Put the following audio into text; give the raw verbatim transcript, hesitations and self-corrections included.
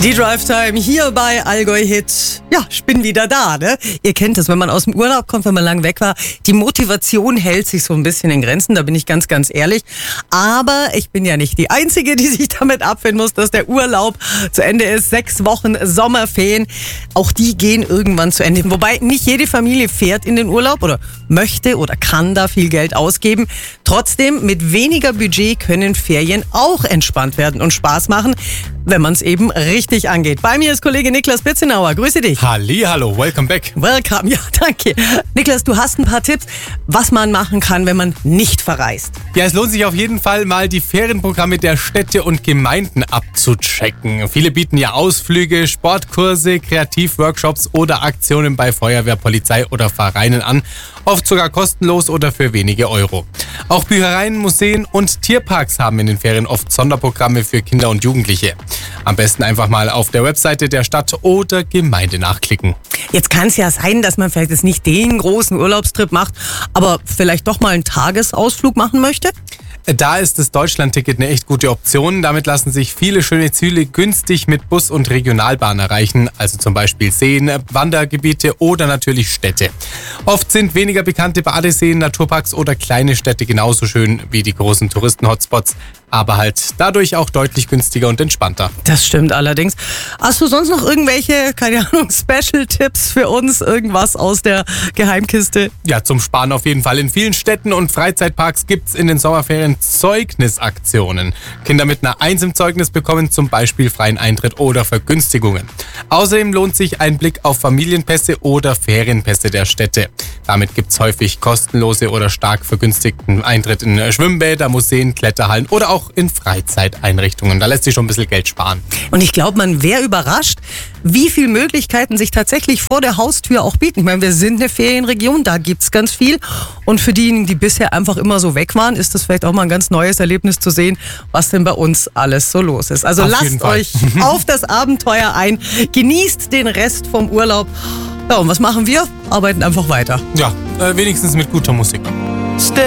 Die Drive-Time hier bei Allgäu Hit. Ja, ich bin wieder da, ne? Ihr kennt das, wenn man aus dem Urlaub kommt, wenn man lang weg war. Die Motivation hält sich so ein bisschen in Grenzen, da bin ich ganz, ganz ehrlich. Aber ich bin ja nicht die Einzige, die sich damit abfinden muss, dass der Urlaub zu Ende ist. Sechs Wochen Sommerferien, auch die gehen irgendwann zu Ende. Wobei nicht jede Familie fährt in den Urlaub oder möchte oder kann da viel Geld ausgeben. Trotzdem, mit weniger Budget können Ferien auch entspannt werden und Spaß machen, wenn man es eben richtig angeht. Bei mir ist Kollege Niklas Bitzenauer. Grüße dich. Hallihallo, welcome back. Welcome, ja, danke. Niklas, du hast ein paar Tipps, was man machen kann, wenn man nicht verreist. Ja, es lohnt sich auf jeden Fall mal, die Ferienprogramme der Städte und Gemeinden abzuchecken. Viele bieten ja Ausflüge, Sportkurse, Kreativworkshops oder Aktionen bei Feuerwehr, Polizei oder Vereinen an. Oft sogar kostenlos oder für wenige Euro. Auch Büchereien, Museen und Tierparks haben in den Ferien oft Sonderprogramme für Kinder und Jugendliche. Am besten einfach mal auf der Webseite der Stadt oder Gemeinde nachklicken. Jetzt kann es ja sein, dass man vielleicht jetzt nicht den großen Urlaubstrip macht, aber vielleicht doch mal einen Tagesausflug machen möchte? Da ist das Deutschlandticket eine echt gute Option. Damit lassen sich viele schöne Ziele günstig mit Bus und Regionalbahn erreichen, also zum Beispiel Seen, Wandergebiete oder natürlich Städte. Oft sind weniger bekannte Badeseen, Naturparks oder kleine Städte genauso schön wie die großen Touristen-Hotspots, aber halt dadurch auch deutlich günstiger und entspannter. Das stimmt allerdings. Hast du sonst noch irgendwelche, keine Ahnung, Special-Tipps für uns? Irgendwas aus der Geheimkiste? Ja, zum Sparen auf jeden Fall. In vielen Städten und Freizeitparks gibt's in den Sommerferien Zeugnisaktionen. Kinder mit einer Eins im Zeugnis bekommen zum Beispiel freien Eintritt oder Vergünstigungen. Außerdem lohnt sich ein Blick auf Familienpässe oder Ferienpässe der Städte. Damit gibt's häufig kostenlose oder stark vergünstigten Eintritt in Schwimmbäder, Museen, Kletterhallen oder auch in Freizeiteinrichtungen. Da lässt sich schon ein bisschen Geld sparen. Und ich glaube, man wäre überrascht, wie viele Möglichkeiten sich tatsächlich vor der Haustür auch bieten. Ich meine, wir sind eine Ferienregion, da gibt's ganz viel. Und für diejenigen, die bisher einfach immer so weg waren, ist das vielleicht auch mal ein ganz neues Erlebnis zu sehen, was denn bei uns alles so los ist. Also auf lasst euch auf das Abenteuer ein, genießt den Rest vom Urlaub. Ja, und was machen wir? Arbeiten einfach weiter. Ja, äh, wenigstens mit guter Musik.